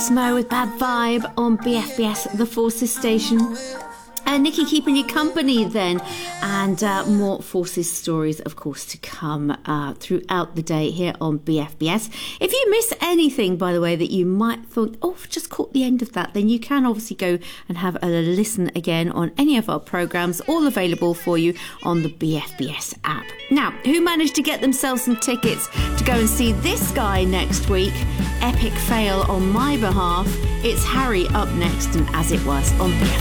Smo with Bad Vibe on BFBS, the Forces station. Nikki keeping you company then, and more Forces stories, of course, to come throughout the day here on BFBS. If you miss anything, by the way, that you might think, oh, I've just caught the end of that, then you can obviously go and have a listen again on any of our programmes, all available for you on the BFBS app. Now, who managed to get themselves some tickets to go and see this guy next week? Epic fail on my behalf. It's Harry up next, and As It Was on BFBS.